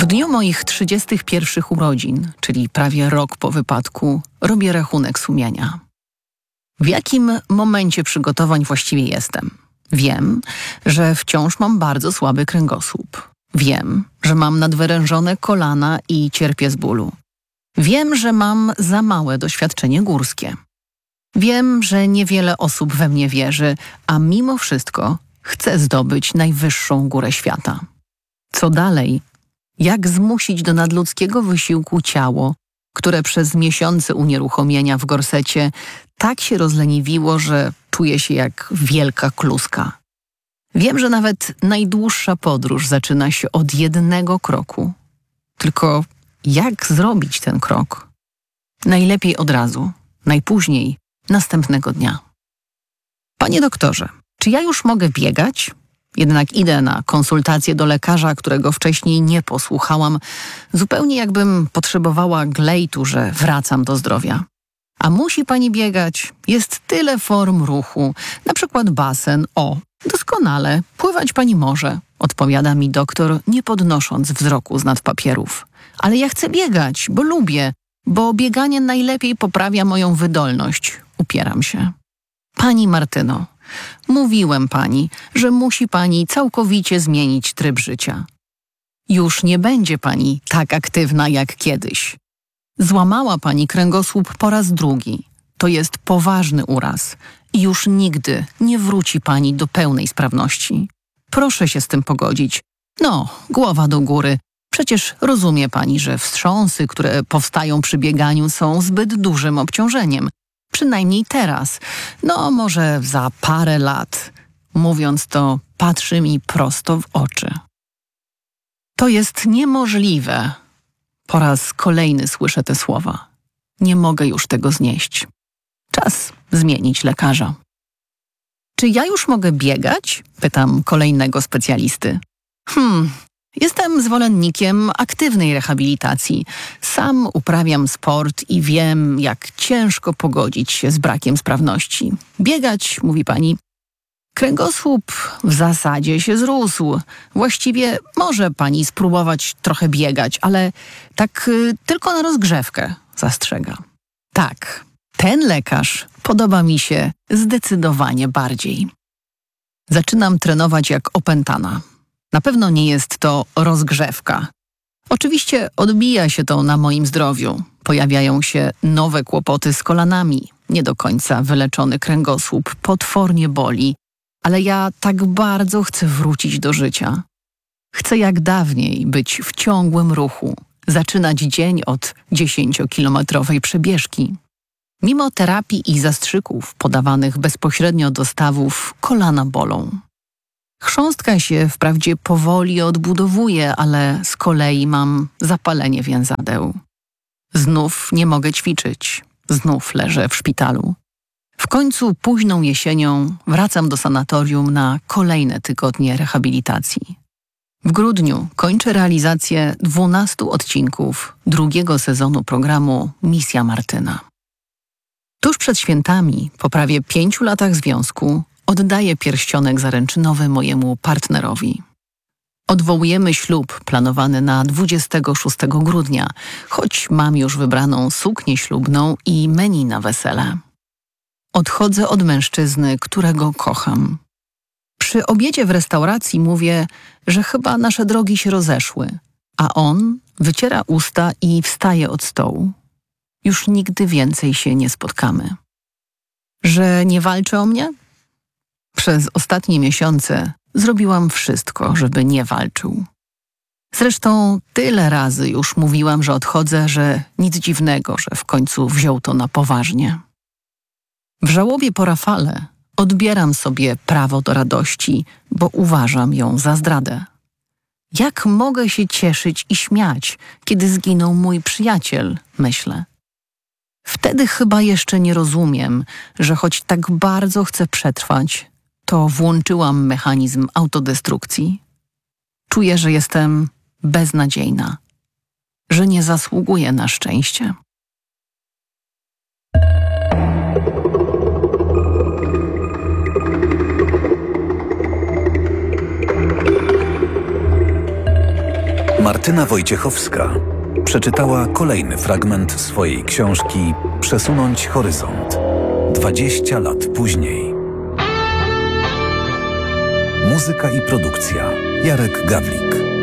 W dniu moich 31 urodzin, czyli prawie rok po wypadku, robię rachunek sumienia. W jakim momencie przygotowań właściwie jestem? Wiem, że wciąż mam bardzo słaby kręgosłup. Wiem, że mam nadwyrężone kolana i cierpię z bólu. Wiem, że mam za małe doświadczenie górskie. Wiem, że niewiele osób we mnie wierzy, a mimo wszystko chcę zdobyć najwyższą górę świata. Co dalej? Jak zmusić do nadludzkiego wysiłku ciało, które przez miesiące unieruchomienia w gorsecie tak się rozleniwiło, że czuje się jak wielka kluska. Wiem, że nawet najdłuższa podróż zaczyna się od jednego kroku. Tylko jak zrobić ten krok? Najlepiej od razu, najpóźniej następnego dnia. Panie doktorze, czy ja już mogę biegać? Jednak idę na konsultację do lekarza, którego wcześniej nie posłuchałam, zupełnie jakbym potrzebowała glejtu, że wracam do zdrowia. A musi pani biegać? Jest tyle form ruchu, na przykład basen. O, doskonale, pływać pani może, odpowiada mi doktor, nie podnosząc wzroku z nad papierów. Ale ja chcę biegać, bo lubię, bo bieganie najlepiej poprawia moją wydolność. Upieram się. Pani Martyno, mówiłem pani, że musi pani całkowicie zmienić tryb życia. Już nie będzie pani tak aktywna jak kiedyś. Złamała pani kręgosłup po raz drugi. To jest poważny uraz i już nigdy nie wróci pani do pełnej sprawności. Proszę się z tym pogodzić. No, głowa do góry. Przecież rozumie pani, że wstrząsy, które powstają przy bieganiu, są zbyt dużym obciążeniem. Przynajmniej teraz. No, może za parę lat. Mówiąc to, patrzy mi prosto w oczy. To jest niemożliwe. Po raz kolejny słyszę te słowa. Nie mogę już tego znieść. Czas zmienić lekarza. Czy ja już mogę biegać? Pytam kolejnego specjalisty. Jestem zwolennikiem aktywnej rehabilitacji. Sam uprawiam sport i wiem, jak ciężko pogodzić się z brakiem sprawności. Biegać, mówi pani. Kręgosłup w zasadzie się zrósł. Właściwie może pani spróbować trochę biegać, ale tak tylko na rozgrzewkę, zastrzega. Tak, ten lekarz podoba mi się zdecydowanie bardziej. Zaczynam trenować jak opętana. Na pewno nie jest to rozgrzewka. Oczywiście odbija się to na moim zdrowiu. Pojawiają się nowe kłopoty z kolanami. Nie do końca wyleczony kręgosłup potwornie boli, ale ja tak bardzo chcę wrócić do życia. Chcę jak dawniej być w ciągłym ruchu, zaczynać dzień od 10-kilometrowej przebieżki. Mimo terapii i zastrzyków podawanych bezpośrednio do stawów, kolana bolą. Chrząstka się wprawdzie powoli odbudowuje, ale z kolei mam zapalenie więzadeł. Znów nie mogę ćwiczyć, znów leżę w szpitalu. W końcu późną jesienią wracam do sanatorium na kolejne tygodnie rehabilitacji. W grudniu kończę realizację 12 odcinków drugiego sezonu programu Misja Martyna. Tuż przed świętami, po prawie 5 latach związku, oddaję pierścionek zaręczynowy mojemu partnerowi. Odwołujemy ślub planowany na 26 grudnia, choć mam już wybraną suknię ślubną i menu na wesele. Odchodzę od mężczyzny, którego kocham. Przy obiedzie w restauracji mówię, że chyba nasze drogi się rozeszły, a on wyciera usta i wstaje od stołu. Już nigdy więcej się nie spotkamy. Że nie walczy o mnie? Przez ostatnie miesiące zrobiłam wszystko, żeby nie walczył. Zresztą tyle razy już mówiłam, że odchodzę, że nic dziwnego, że w końcu wziął to na poważnie. W żałobie po Rafale odbieram sobie prawo do radości, bo uważam ją za zdradę. Jak mogę się cieszyć i śmiać, kiedy zginął mój przyjaciel, myślę. Wtedy chyba jeszcze nie rozumiem, że choć tak bardzo chcę przetrwać, to włączyłam mechanizm autodestrukcji. Czuję, że jestem beznadziejna, że nie zasługuję na szczęście. Martyna Wojciechowska przeczytała kolejny fragment swojej książki Przesunąć horyzont. 20 lat później. Muzyka i produkcja Jarek Gawlik.